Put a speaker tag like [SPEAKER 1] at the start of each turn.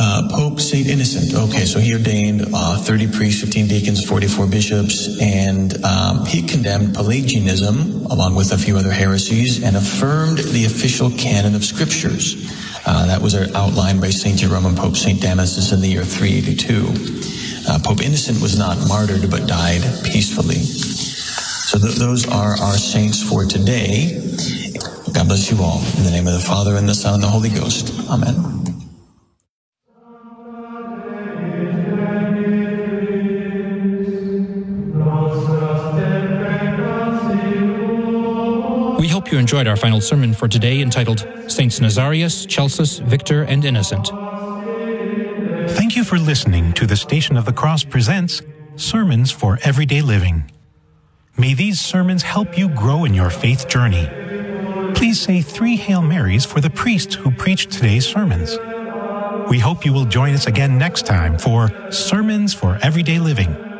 [SPEAKER 1] Pope St. Innocent. Okay, so he ordained 30 priests, 15 deacons, 44 bishops, and he condemned Pelagianism along with a few other heresies and affirmed the official canon of scriptures. That was outlined by St. Jerome and Pope St. Damasus in the year 382. Pope Innocent was not martyred but died peacefully. So those are our saints for today. God bless you all. In the name of the Father, and the Son, and the Holy Ghost. Amen.
[SPEAKER 2] We hope you enjoyed our final sermon for today, entitled Saints Nazarius, Celsus, Victor, and Innocent.
[SPEAKER 3] Thank you for listening to the Station of the Cross presents Sermons for Everyday Living. May these sermons help you grow in your faith journey. Please say 3 Hail Marys for the priest who preached today's sermons. We hope you will join us again next time for Sermons for Everyday Living.